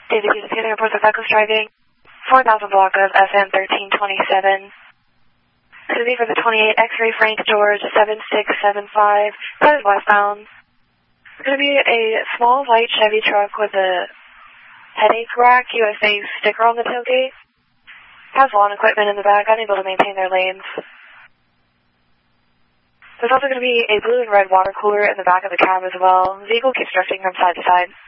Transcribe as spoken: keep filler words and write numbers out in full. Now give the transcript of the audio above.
David Hughes, Houston Airport, the Cyclist driving four thousand block of S M thirteen twenty-seven. This is for the twenty-eight X-ray Frank George seven six seven five, that is westbound. It's going to be a small white Chevy truck with a headache rack, U S A sticker on the tailgate. Has lawn equipment in the back, unable to maintain their lanes. There's also going to be a blue and red water cooler in the back of the cab as well. The vehicle keeps drifting from side to side.